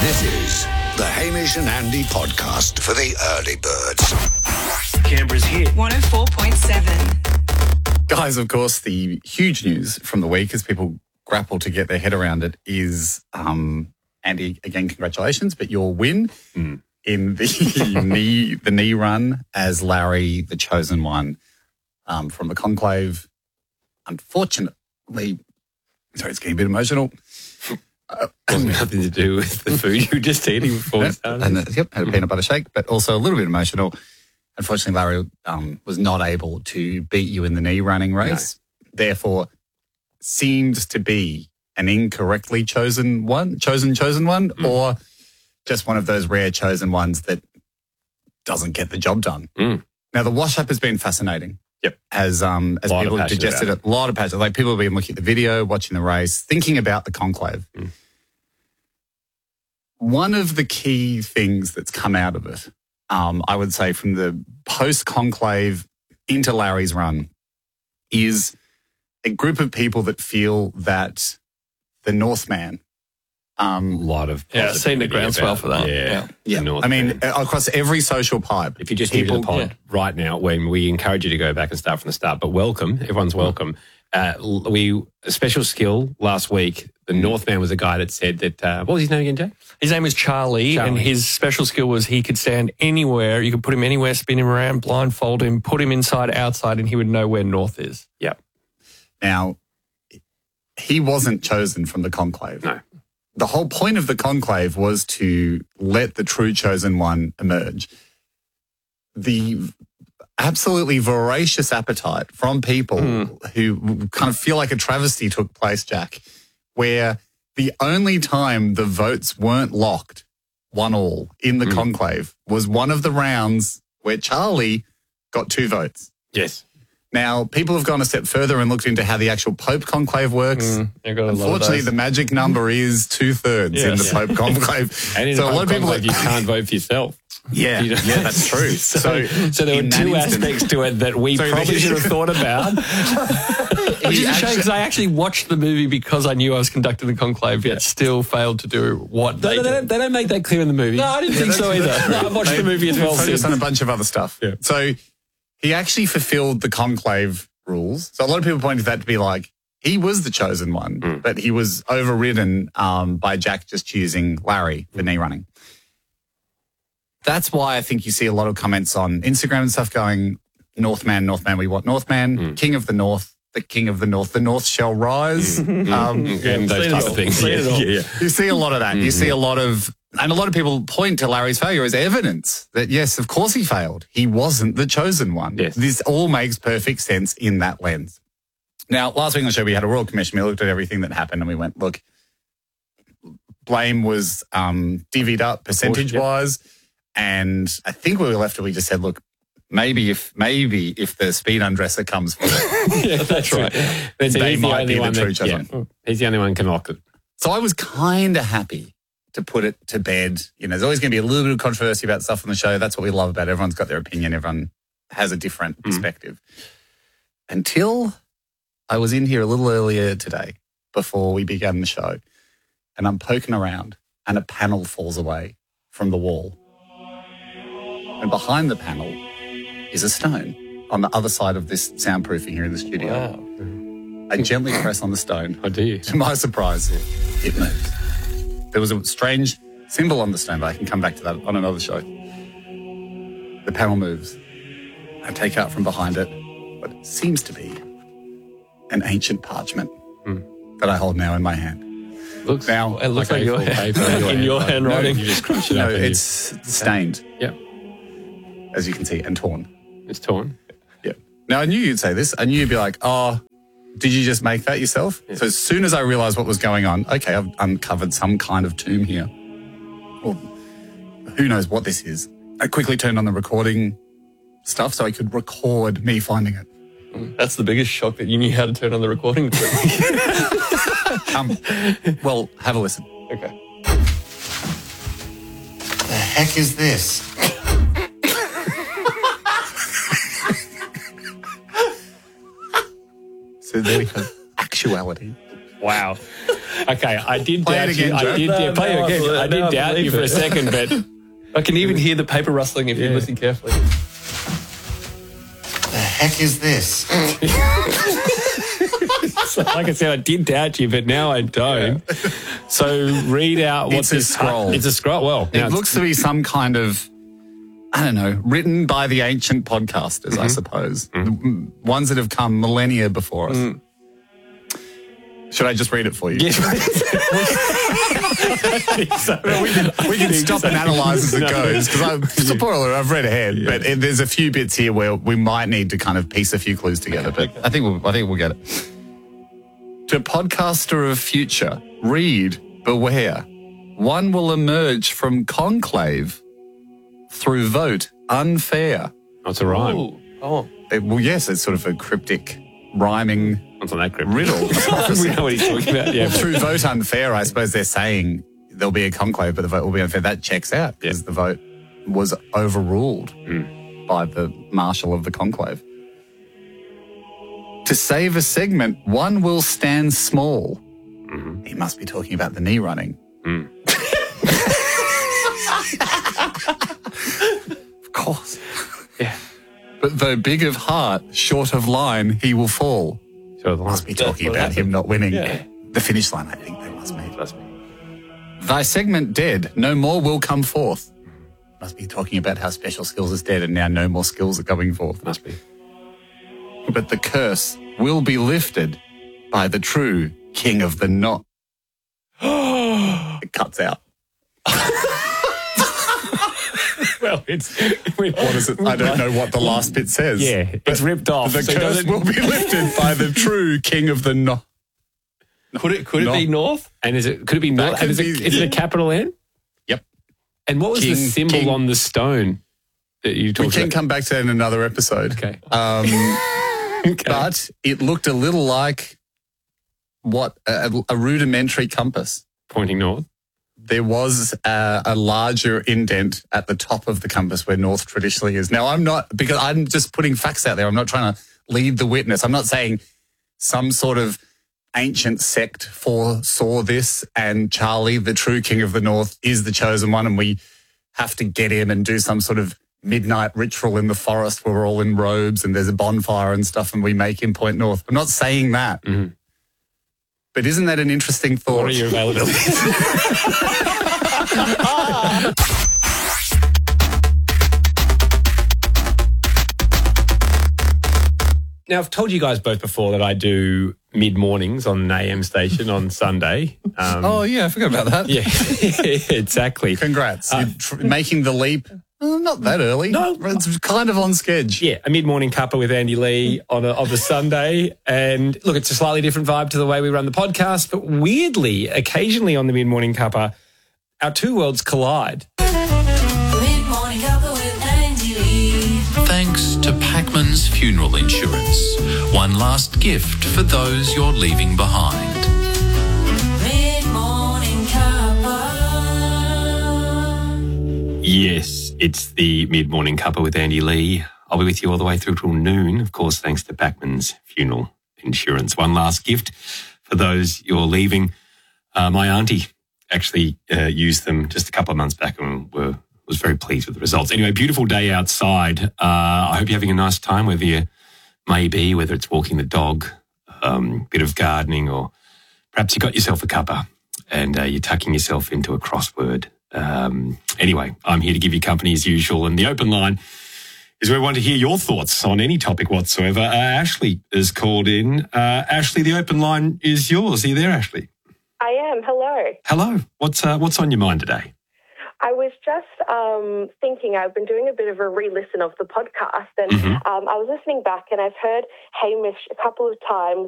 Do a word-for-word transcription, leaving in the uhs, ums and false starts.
This is the Hamish and Andy podcast for the early birds. Canberra's hit. one oh four point seven. Guys, of course, the huge news from the week as people grapple to get their head around it is, um, Andy, again, congratulations, but your win mm. in the knee the knee run as Larry, the chosen one um, from the conclave. Unfortunately, sorry, it's getting a bit emotional. Uh, Wasn't nothing to do with the food you were just eating before we started. And, uh, yep, had a peanut butter shake, but also a little bit emotional. Unfortunately, Larry um, was not able to beat you in the knee running race. No. Therefore, seems to be an incorrectly chosen one, chosen, chosen one, mm. or just one of those rare chosen ones that doesn't get the job done. Mm. Now, the wash-up has been fascinating. Yep. As um as people have digested it. A lot of passion. Like people have been looking at the video, watching the race, thinking about the conclave. Mm. One of the key things that's come out of it, um, I would say from the post-conclave into Larry's run, is a group of people that feel that the Northman. Um, a lot of yeah, I've seen the groundswell for that. Yeah, yeah. yeah. I mean, across every social pipe. If you just people, new to the pod yeah. right now, when we encourage you to go back and start from the start, but welcome, everyone's welcome. Uh, we a special skill last week. The Northman was a guy that said that. Uh, what was his name again, Jay? His name was Charlie, Charlie, and his special skill was he could stand anywhere. You could put him anywhere, spin him around, blindfold him, put him inside, outside, and he would know where north is. Yep. Now, he wasn't chosen from the conclave. No. The whole point of the conclave was to let the true chosen one emerge. The absolutely voracious appetite from people mm. who kind of feel like a travesty took place, Jack, where the only time the votes weren't locked, one all, in the mm. conclave was one of the rounds where Charlie got two votes. Yes. Now, people have gone a step further and looked into how the actual Pope conclave works. Mm, Unfortunately, the magic number is two-thirds yes. in the Pope conclave. And in so the a Pope lot of people conclave, you can't vote for yourself. Yeah, you know? yeah, that's true. so, so, so there were two aspects to it that we so probably should have thought about. Which is a shame because I actually watched the movie because I knew I was conducting the conclave, yet yeah. still failed to do what they, they, they, don't, they don't make that clear in the movie. No, I didn't think so either. I watched they, the movie as well. Focused on a bunch of other stuff. Yeah. So he actually fulfilled the conclave rules. So a lot of people pointed that to be like, he was the chosen one, mm. but he was overridden um, by Jack just choosing Larry for knee running. That's why I think you see a lot of comments on Instagram and stuff going, Northman, Northman, we want Northman, mm. King of the North, the King of the North, the North shall rise. Mm. Um, and those type of things. Yeah, yeah, yeah. You see a lot of that. Mm-hmm. You see a lot of, and a lot of people point to Larry's failure as evidence that, yes, of course he failed. He wasn't the chosen one. Yes. This all makes perfect sense in that lens. Now, last week on the show, we had a Royal Commission. We looked at everything that happened and we went, look, blame was um, divvied up percentage-wise. Yep. And I think we were left we just said, look, maybe if maybe if the speed undresser comes forward, yeah, that's right. They the might be the true that, chosen. Yeah, he's the only one who can lock it. So I was kind of happy to put it to bed. You know, there's always going to be a little bit of controversy about stuff on the show. That's what we love about it. Everyone's got their opinion. Everyone has a different mm. perspective. Until I was in here a little earlier today before we began the show, and I'm poking around and a panel falls away from the wall. And behind the panel is a stone on the other side of this soundproofing here in the studio. Wow. I gently press on the stone. Oh, do you? To my surprise, it moves. There was a strange symbol on the stone, but I can come back to that on another show. The panel moves. I take out from behind it what seems to be an ancient parchment mm. that I hold now in my hand. Looks now, it looks like, like your hand, paper in your handwriting. No, you just crunch it no, up. it's you... stained. Yep. As you can see, and torn. It's torn. Yeah. Now, I knew you'd say this. I knew you'd be like, oh, did you just make that yourself? Yeah. So as soon as I realised what was going on, okay, I've uncovered some kind of tomb here. Well, who knows what this is. I quickly turned on the recording stuff so I could record me finding it. That's the biggest shock that you knew how to turn on the recording. um, well, have a listen. Okay. The heck is this? So there we go. Actuality. Wow. Okay, I did Play doubt it again, you. I Joe. did No, yeah, play no, it I again. believe- I did no, I doubt you believe for a it. second, but I can even hear the paper rustling if you Yeah. listen carefully. The heck is this? like I said, I did doubt you, but now I don't. So read out what It's a this scroll. It's a scroll. Well, now It it's- looks to be some kind of, I don't know, written by the ancient podcasters, Mm-hmm. I suppose. The m- ones that have come millennia before us. Mm. Should I just read it for you? Yes. we can, we can stop and analyse as it No. goes. Because spoiler, I've read ahead, but it, there's a few bits here where we might need to kind of piece a few clues together. But I think we'll, I think we'll get it. To podcaster of future, read, beware. One will emerge from conclave through vote unfair. That's a rhyme. Oh, oh. It- well, yes, it's sort of a cryptic rhyming What's on that crypt? riddle. we know what he's talking about. Yeah. Through vote unfair, I suppose they're saying there'll be a conclave, but the vote will be unfair. That checks out because Yeah. the vote was overruled by the marshal of the conclave. To save a segment, one will stand small. Mm-hmm. He must be talking about the knee running. Mm. Of course. Yeah. But though big of heart, short of line, he will fall. So the Must be That's talking what about him not winning. Yeah. The finish line, I think they must mean. Must be. Thy segment dead, no more will come forth. Must be talking about how special skills is dead and now no more skills are coming forth. Must be. But the curse will be lifted by the true king of the knot. It cuts out. Well, it's What is it? I don't know what the last bit says. yeah, it's ripped off. The so it curse doesn't- will be lifted by the true king of the knot. Could it, could it No. be North? And is it? Could it be That not? could And is, it, be- is it a capital N? Yep. And what was the King- symbol king- on the stone that you We talked can about? come back to that in another episode. Okay. Um, Okay. But it looked a little like what a, a rudimentary compass. Pointing north. There was a, a larger indent at the top of the compass where north traditionally is. Now, I'm not, because I'm just putting facts out there. I'm not trying to lead the witness. I'm not saying some sort of ancient sect foresaw this and Charlie, the true king of the north, is the chosen one and we have to get him and do some sort of midnight ritual in the forest where we're all in robes and there's a bonfire and stuff and we make him point north. I'm not saying that. Mhm. But isn't that an interesting thought? What are your availabilities? Now, I've told you guys both before that I do mid-mornings on an A M station on Sunday. Um, Oh, yeah, I forgot about that. yeah, exactly. Congrats. You're tr- making the leap. Uh, not that early. No. It's kind of on schedule. Yeah, a mid-morning cuppa with Andy Lee on a, of a Sunday. And look, it's a slightly different vibe to the way we run the podcast, but weirdly, occasionally on the mid-morning cuppa, our two worlds collide. Mid-morning cuppa with Andy Lee. Thanks to Packman's Funeral Insurance. One last gift for those you're leaving behind. Mid-morning cuppa. Yes, it's the mid-morning cuppa with Andy Lee. I'll be with you all the way through till noon, of course, thanks to Packman's Funeral Insurance. One last gift for those you're leaving. Uh, my auntie actually uh, used them just a couple of months back and were, was very pleased with the results. Anyway, beautiful day outside. Uh, I hope you're having a nice time, whether you may be, whether it's walking the dog, um, bit of gardening, or perhaps you got yourself a cuppa and uh, you're tucking yourself into a crossword. Um, anyway, I'm here to give you company as usual, and the open line is where we want to hear your thoughts on any topic whatsoever. Uh, Ashley is called in. Uh, Ashley, the open line is yours. Are you there, Ashley? I am. Hello. Hello. What's uh, what's on your mind today? I was just um, thinking, I've been doing a bit of a re-listen of the podcast, and Mhm. um, I was listening back and I've heard Hamish a couple of times